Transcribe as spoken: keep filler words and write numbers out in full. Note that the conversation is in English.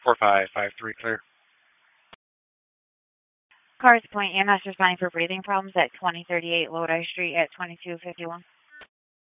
four five five three, clear. Cars Point, E M S responding for breathing problems at twenty thirty-eight Lodi Street at twenty-two fifty-one.